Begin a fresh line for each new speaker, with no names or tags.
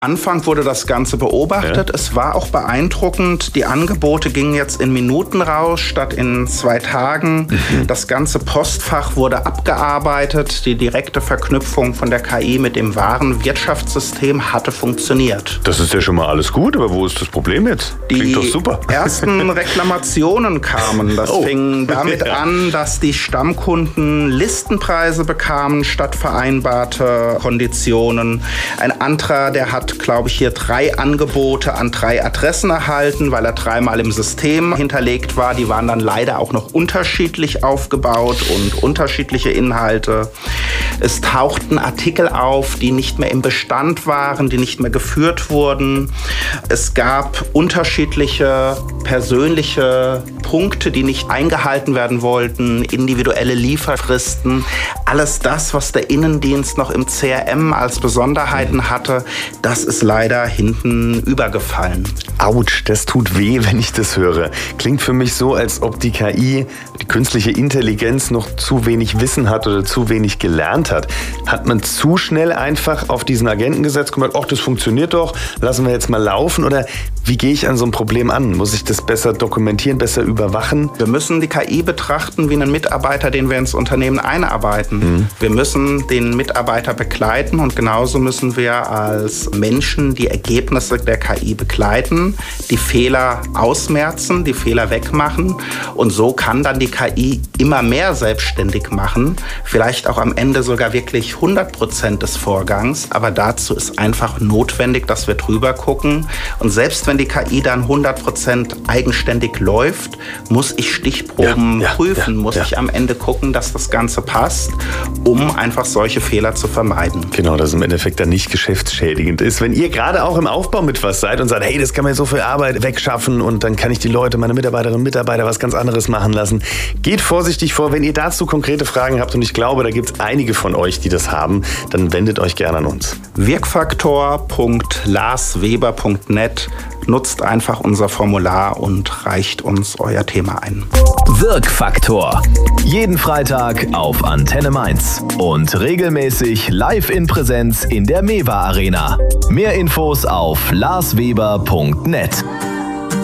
Anfang wurde das Ganze beobachtet. Ja. Es war auch beeindruckend. Die Angebote gingen jetzt in Minuten raus, statt in 2 Tagen. Das ganze Postfach wurde abgearbeitet. Die direkte Verknüpfung von der KI mit dem wahren Wirtschaftssystem hatte funktioniert.
Das ist ja schon mal alles gut, aber wo ist das Problem jetzt? Klingt doch super.
Die ersten Reklamationen kamen. Das fing damit an, dass die Stammkunden Listenpreise bekamen statt vereinbarte Konditionen. Ein anderer, der hat, glaube ich, hier 3 Angebote an 3 Adressen erhalten, weil er 3-mal im System hinterlegt war. Die waren dann leider auch noch unterschiedlich aufgebaut und unterschiedliche Inhalte. Es tauchten Artikel auf, die nicht mehr im Bestand waren, die nicht mehr geführt wurden. Es gab unterschiedliche persönliche Punkte, die nicht eingehalten werden wollten, individuelle Lieferfristen. Alles das, was der Innendienst noch im CRM als Besonderheiten hatte, das ist leider hinten übergefallen.
Autsch, das tut weh, wenn ich das höre. Klingt für mich so, als ob die KI, die künstliche Intelligenz, noch zu wenig Wissen hat oder zu wenig gelernt hat. Hat man zu schnell einfach auf diesen Agenten gesetzt, gemeint, ach, das funktioniert doch, lassen wir jetzt mal laufen? Oder wie gehe ich an so ein Problem an? Muss ich das besser dokumentieren, besser überwachen?
Wir müssen die KI betrachten wie einen Mitarbeiter, den wir ins Unternehmen einarbeiten. Wir müssen den Mitarbeiter begleiten und genauso müssen wir als Menschen die Ergebnisse der KI begleiten, die Fehler ausmerzen, die Fehler wegmachen und so kann dann die KI immer mehr selbstständig machen, vielleicht auch am Ende sogar wirklich 100% des Vorgangs, aber dazu ist einfach notwendig, dass wir drüber gucken und selbst wenn die KI dann 100% eigenständig läuft, muss ich Stichproben prüfen, muss ich am Ende gucken, dass das Ganze passt, um einfach solche Fehler zu vermeiden.
Genau, dass es im Endeffekt dann nicht geschäftsschädigend ist. Wenn ihr gerade auch im Aufbau mit was seid und sagt, hey, das kann mir so viel Arbeit wegschaffen und dann kann ich die Leute, meine Mitarbeiterinnen und Mitarbeiter was ganz anderes machen lassen, geht vorsichtig vor. Wenn ihr dazu konkrete Fragen habt und ich glaube, da gibt es einige von euch, die das haben, dann wendet euch gerne an uns.
Wirkfaktor.larsweber.net. Nutzt einfach unser Formular und reicht uns euer Thema ein.
Wirkfaktor. Jeden Freitag auf Antenne Mainz und regelmäßig live in Präsenz in der MEWA Arena. Mehr Infos auf larsweber.net.